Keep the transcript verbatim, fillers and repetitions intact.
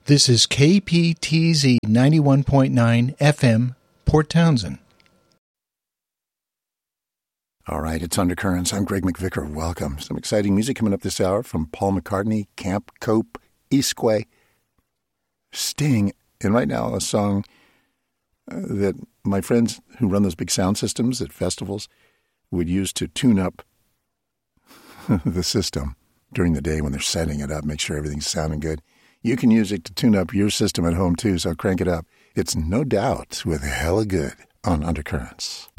This is K P T Z ninety-one point nine F M, Port Townsend. All right, it's Undercurrents. I'm Greg McVicker. Welcome. Some exciting music coming up this hour from Paul McCartney, Camp Cope, Eastquay, Sting, and right now a song uh, that my friends who run those big sound systems at festivals would use to tune up the system during the day when they're setting it up, make sure everything's sounding good. You can use it to tune up your system at home too, so crank it up. It's No Doubt with Hella Good on Undercurrents.